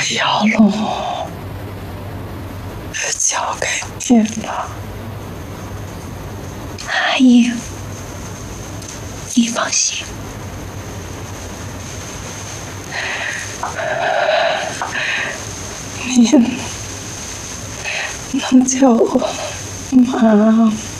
条路交给你了， 阿姨，你放心。 你能叫我妈吗？